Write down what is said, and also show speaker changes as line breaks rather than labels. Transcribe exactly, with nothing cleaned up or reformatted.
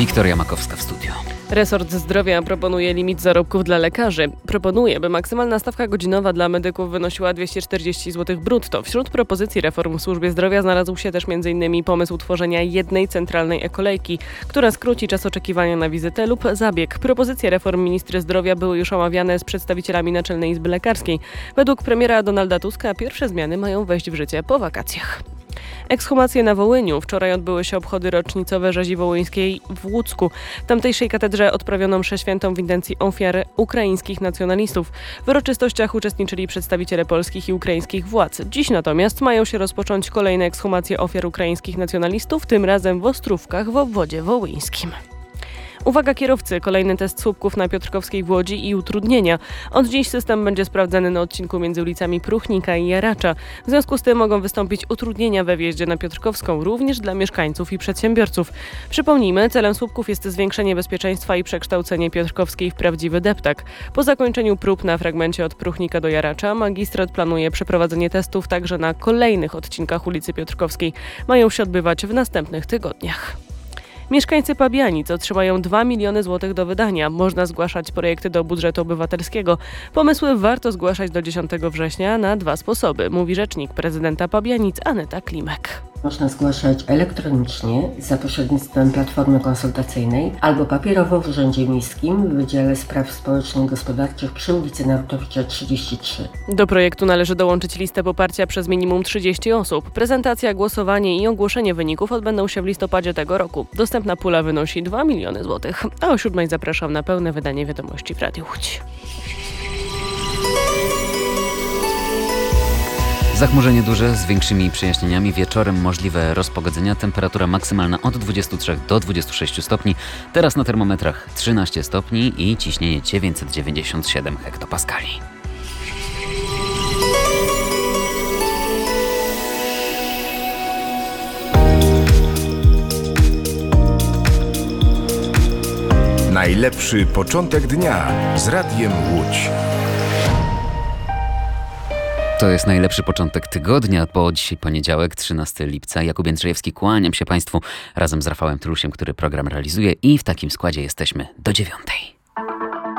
Wiktoria Makowska w studio.
Resort Zdrowia proponuje limit zarobków dla lekarzy. Proponuje, by maksymalna stawka godzinowa dla medyków wynosiła dwieście czterdzieści złotych brutto. Wśród propozycji reform w służbie zdrowia znalazł się też między innymi pomysł tworzenia jednej centralnej e-kolejki, która skróci czas oczekiwania na wizytę lub zabieg. Propozycje reform ministry zdrowia były już omawiane z przedstawicielami Naczelnej Izby Lekarskiej. Według premiera Donalda Tuska pierwsze zmiany mają wejść w życie po wakacjach. Ekshumacje na Wołyniu. Wczoraj odbyły się obchody rocznicowe rzezi wołyńskiej w Łucku. W tamtejszej katedrze odprawiono mszę świętą w intencji ofiar ukraińskich nacjonalistów. W uroczystościach uczestniczyli przedstawiciele polskich i ukraińskich władz. Dziś natomiast mają się rozpocząć kolejne ekshumacje ofiar ukraińskich nacjonalistów, tym razem w Ostrówkach w obwodzie wołyńskim. Uwaga kierowcy, kolejny test słupków na Piotrkowskiej w Łodzi i utrudnienia. Od dziś system będzie sprawdzany na odcinku między ulicami Pruchnika i Jaracza. W związku z tym mogą wystąpić utrudnienia we wjeździe na Piotrkowską, również dla mieszkańców i przedsiębiorców. Przypomnijmy, celem słupków jest zwiększenie bezpieczeństwa i przekształcenie Piotrkowskiej w prawdziwy deptak. Po zakończeniu prób na fragmencie od Pruchnika do Jaracza magistrat planuje przeprowadzenie testów także na kolejnych odcinkach ulicy Piotrkowskiej. Mają się odbywać w następnych tygodniach. Mieszkańcy Pabianic otrzymają dwa miliony złotych do wydania. Można zgłaszać projekty do budżetu obywatelskiego. Pomysły warto zgłaszać do dziesiątego września na dwa sposoby, mówi rzecznik prezydenta Pabianic Aneta Klimek.
Można zgłaszać elektronicznie za pośrednictwem platformy konsultacyjnej albo papierowo w Urzędzie Miejskim w Wydziale Spraw Społecznych i Gospodarczych przy ulicy Narutowicza trzydzieści trzy.
Do projektu należy dołączyć listę poparcia przez minimum trzydzieści osób. Prezentacja, głosowanie i ogłoszenie wyników odbędą się w listopadzie tego roku. Dostępna pula wynosi dwa miliony złotych. A o siódmej zapraszam na pełne wydanie wiadomości w Radiu Łódź.
Zachmurzenie duże z większymi przejaśnieniami. Wieczorem możliwe rozpogodzenia. Temperatura maksymalna od dwudziestu trzech do dwudziestu sześciu stopni. Teraz na termometrach trzynaście stopni i ciśnienie dziewięćset dziewięćdziesiąt siedem hektopaskali.
Najlepszy początek dnia z Radiem Łódź.
To jest najlepszy początek tygodnia, bo dzisiaj poniedziałek, trzynastego lipca. Jakub Jędrzejewski, kłaniam się Państwu razem z Rafałem Tylusiem, który program realizuje i w takim składzie jesteśmy do dziewiątej.